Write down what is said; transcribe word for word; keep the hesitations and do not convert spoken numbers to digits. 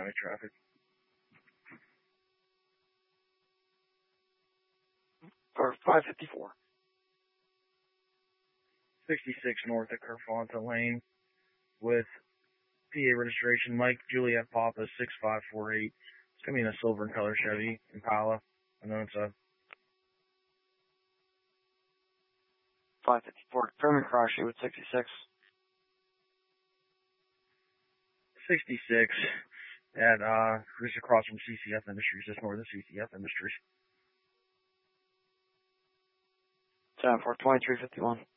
County traffic. Or five fifty-four. sixty-six north at Kerfonta Lane with P A registration Mike Juliet Papa six five four eight. It's going to be in a silver and color Chevy Impala. I know it's a five fifty-four. Confirming cross street with sixty-six. sixty-six at, uh, just across from C C F Industries, just north of C C F Industries. seven four twenty-three fifty-one.